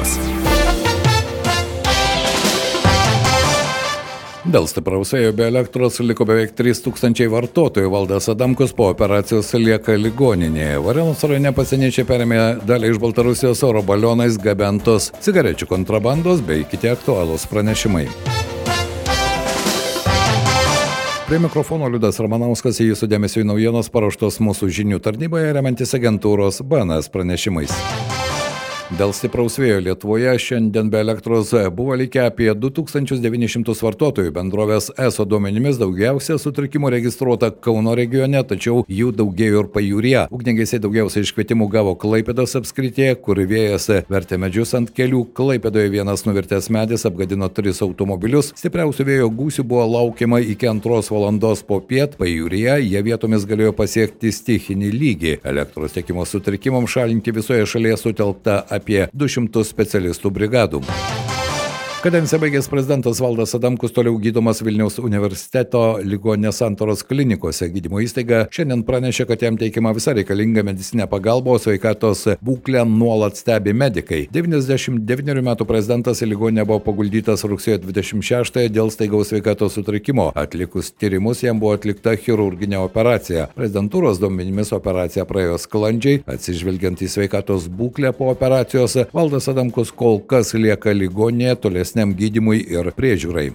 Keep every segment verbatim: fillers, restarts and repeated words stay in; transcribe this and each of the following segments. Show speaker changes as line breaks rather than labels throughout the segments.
naujienos.
Dėl stipraus vėjo be elektros liko beveik trys tūkstančiai vartotojų. Valdas Adamkus po operacijos lieka ligoninėje. Varėnos rajone pasieniečiai perėmė dalį iš Baltarusijos oro balionais gabentos cigarečių kontrabandos bei kiti aktualūs pranešimai. Prie mikrofono Liudas Ramanauskas, jūsų dėmesio į naujienos paruoštos mūsų žinių tarnyboje remiantis agentūros B N S pranešimais. Dėl stipraus vėjo Lietuvoje šiandien be elektros buvo likę apie du tūkstančius devynis šimtus vartotojų. Bendrovės ESO duomenimis daugiausia sutrikimų registruota Kauno regione, tačiau jų daugėjo ir pajūryje. Ugniagesiai daugiausia iškvietimų gavo Klaipėdos apskrityje, kur vėjas vertė medžius ant kelių. Klaipėdoje vienas nuvirtęs medis apgadino tris automobilius. Stipriausių vėjo gūsių buvo laukiama iki antros valandos popiet. Pajūryje jie vietomis galėjo pasiekti stichinį lygį. Elektros tiekimo sutrikimams šalinti visoje šalyje sutelkta apie du šimtus specialistų brigadų. Kadenciją baigęs prezidentas Valdas Adamkus toliau gydomas Vilniaus universiteto ligoninės Santaros klinikose. Gydymo įstaiga šiandien pranešė, kad jam teikiama visa reikalinga medicininė pagalba, o sveikatos būklę nuolat stebi medikai. devyniasdešimt devynerių metų prezidentas į ligoninę buvo paguldytas rugsėjo dvidešimt šeštąją dėl staigaus sveikatos sutrikimo. Atlikus tyrimus jam buvo atlikta chirurginė operacija. Prezidentūros duomenimis operacija praėjo sklandžiai. Atsižvelgiant į sveikatos būklę po operacijos, Valdas Adamkus kol kas lieka ligoninėje tolesnėje gydymui ir priežiūrai.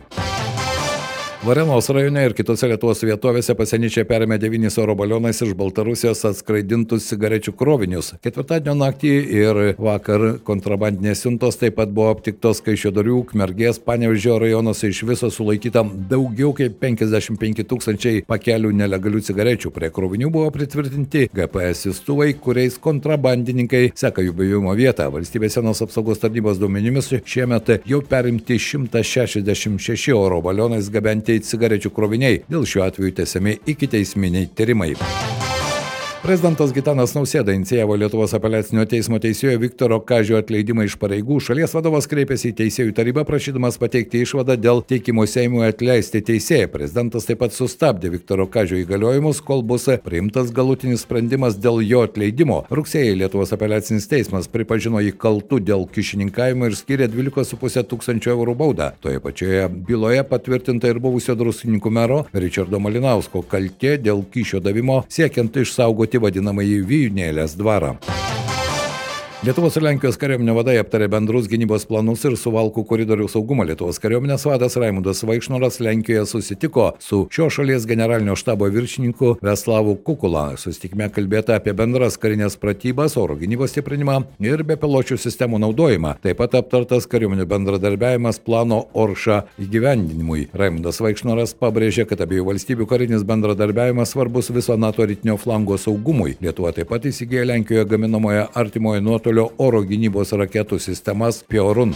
Varėnos rajone ir kitose Lietuvos vietovėse pasieniečiai perėmė devynis oro balionais iš Baltarusijos atskraidintus cigarečių krovinius. Ketvirtadienio naktį ir vakar kontrabandinės siuntos taip pat buvo aptiktos Kaišiadorių, Ukmergės, Panevėžio rajonuose. Iš viso sulaikyta daugiau kaip penkiasdešimt penki tūkstančiai pakelių nelegalių cigarečių. Prie krovinių buvo pritvirtinti G P S siųstuvai, kuriais kontrabandininkai seka jų buvimo vietą. Valstybės sienos apsaugos tarnybos duomenimis šiemet jau perimti šimtas šešiasdešimt šeši oro balionais gabenti cigarečių kroviniai. Dėl šiuo atveju tęsiami ikiteisminiai tyrimai. Prezidentas Gitanas Nausėda inicijavo Lietuvos apeliacinio teismo teisėjo Viktoro Kažio atleidimą iš pareigų. Šalies vadovas kreipėsi į teisėjų tarybą prašydamas pateikti išvadą dėl teikimo Seimui atleisti teisėją. Prezidentas taip pat sustabdė Viktoro Kažio įgaliojimus, kol bus priimtas galutinis sprendimas dėl jo atleidimo. Rugsėjį Lietuvos apeliacinis teismas pripažino jį kaltu dėl kyšininkavimo ir skyrė dvylika su puse tūkstančio eurų baudą. Toje pačioje byloje patvirtinta ir buvusio druskininkų mero Ričardo Malinausko kaltė dėl kyšio davimo siekiant išsaugoti vadinamąjį Vijūnėlės dvarą. Lietuvos ir Lenkijos kariuomenė vadai aptarė bendrus gynybos planus ir Suvalkų koridorių saugumą. Lietuvos kariuomenės vadas Raimundas Vaikšnoras Lenkijoje susitiko su šios šalies generalinio štabo viršininku Veslavu Kukula. Susitikime kalbėta apie bendras karinės pratybas, oro gynybos stiprinimą ir bepiločių sistemų naudojimą. Taip pat aptartas kariuomenių bendradarbiavimas plano Orša įgyvendinimui. Raimundas Vaikšnoras pabrėžė, kad abiejų valstybių karinis bendradarbiavimas svarbus viso NATO rytinio flango saugumui. Lietuva taip pat įsigijo Lenkijoje gaminamoje artimojo nuotolio oro gynybos raketų sistemas Piorun.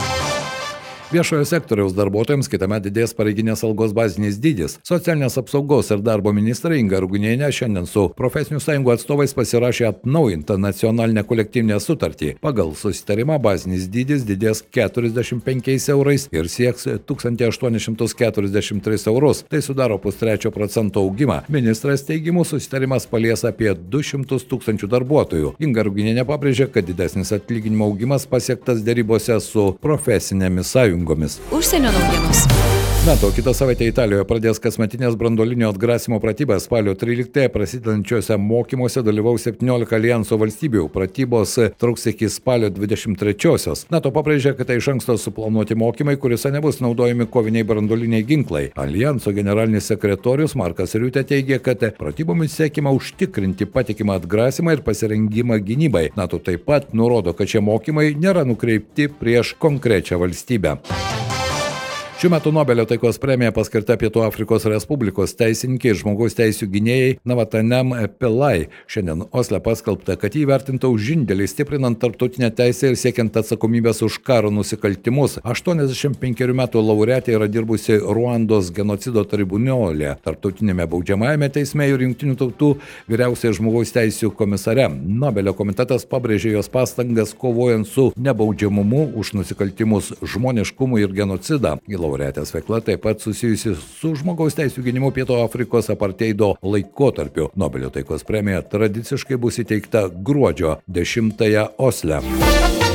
Viešojo sektoriaus darbuotojams kitąmet didės pareiginės algos bazinis dydis. Socialinės apsaugos ir darbo ministrė Inga Ruginienė šiandien su profesinių sąjungų atstovais pasirašė atnaujintą nacionalinę kolektyvinę sutartį. Pagal susitarimą bazinis dydis didės keturiasdešimt penkiais eurais ir sieks tūkstantį aštuonis šimtus keturiasdešimt tris eurus. Tai sudaro pustrečio procento augimą. Ministras teigimu susitarimas palies apie du šimtus tūkstančių darbuotojų. Inga Ruginienė pabrėžė, kad didesnis atlyginimo augimas pasiektas derybose su profesinėmis sąjungomis.
Užsienio naujienos.
NATO kitą savaitę Italijoje pradės kasmetinės branduolinio atgrasimo pratybas. Spalio tryliktąją prasidedančiuose mokymuose dalyvaus septyniolika alijanso valstybių. Pratybos truks iki spalio dvidešimt trečiosios. NATO pabrėžė, kad tai iš anksto suplanuoti mokymai, kuriuose nebus naudojami koviniai branduoliniai ginklai. Alijanso generalinis sekretorius Markas Riutė teigė, kad pratybomis siekiama užtikrinti patikimą atgrasimą ir pasirengimą gynybai. NATO taip pat nurodo, kad šie mokymai nėra nukreipti prieš konkrečią valstybę. Šiuo metu Nobelio taikos premija paskirta Pietų Afrikos Respublikos teisininkė ir žmogaus teisių gynėjai Navatanem Pillai. Šiandien Osle paskelbta, kad jį vertinta už indėlį stiprinant tarptautinę teisę ir siekiant atsakomybės už karo nusikaltimus. aštuoniasdešimt penkerių metų laureatė yra dirbusi Ruandos genocido tribunole, tarptautinėme baudžiamajame teisme ir Jungtinių tautų vyriausiai žmogaus teisių komisare. Nobelio komitetas pabrėžė jos pastangas kovojant su nebaudžiamumu už nusikaltimus žmoniškumui ir genocidą. Laureatės veikla taip pat susijusi su žmogaus teisių gynimu Pietų Afrikos apartheido laikotarpiu. Nobelio taikos premija tradiciškai bus įteikta gruodžio dešimtąją Osle.